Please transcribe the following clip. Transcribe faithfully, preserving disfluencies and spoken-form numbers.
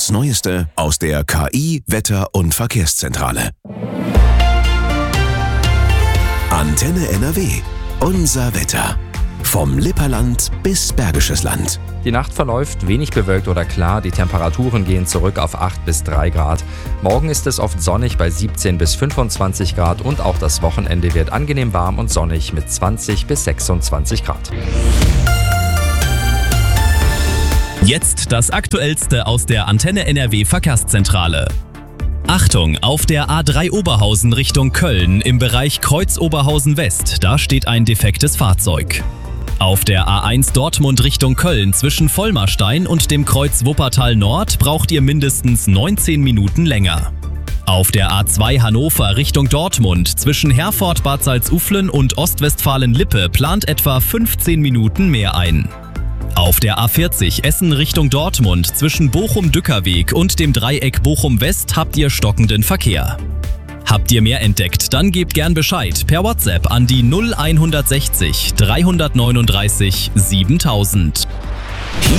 Das Neueste aus der K I-, Wetter- und Verkehrszentrale. Antenne N R W. Unser Wetter. Vom Lipperland bis Bergisches Land. Die Nacht verläuft wenig bewölkt oder klar, die Temperaturen gehen zurück auf acht bis drei Grad. Morgen ist es oft sonnig bei siebzehn bis fünfundzwanzig Grad und auch das Wochenende wird angenehm warm und sonnig mit zwanzig bis sechsundzwanzig Grad. Jetzt das Aktuellste aus der Antenne N R W Verkehrszentrale. Achtung, auf der A drei Oberhausen Richtung Köln im Bereich Kreuz Oberhausen West, da steht ein defektes Fahrzeug. Auf der A eins Dortmund Richtung Köln zwischen Vollmerstein und dem Kreuz Wuppertal Nord braucht ihr mindestens neunzehn Minuten länger. Auf der A zwei Hannover Richtung Dortmund zwischen Herford Bad Salzuflen und Ostwestfalen-Lippe plant etwa fünfzehn Minuten mehr ein. Auf der A vierzig Essen Richtung Dortmund zwischen Bochum-Dückerweg und dem Dreieck Bochum West habt ihr stockenden Verkehr. Habt ihr mehr entdeckt, dann gebt gern Bescheid per WhatsApp an die null eins sechzig dreihundertneununddreißig siebentausend.